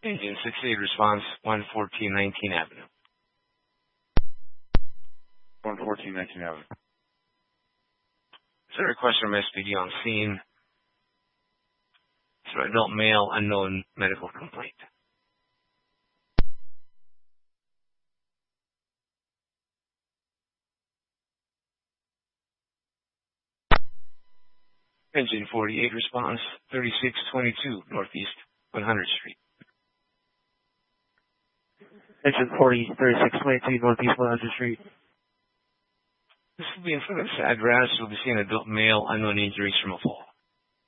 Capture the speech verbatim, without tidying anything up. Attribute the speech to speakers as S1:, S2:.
S1: Engine six eight response, one fourteen nineteen Avenue.
S2: one fourteen nineteen Avenue.
S1: Is there a request from S P D on scene? So adult male, unknown medical complaint. Engine forty-eight response, thirty-six twenty-two Northeast one hundredth Street.
S3: Engine forty, thirty-six twenty-two Northeast one hundredth Street.
S1: This will be in front of this address. We'll be seeing adult male, unknown injuries from a fall.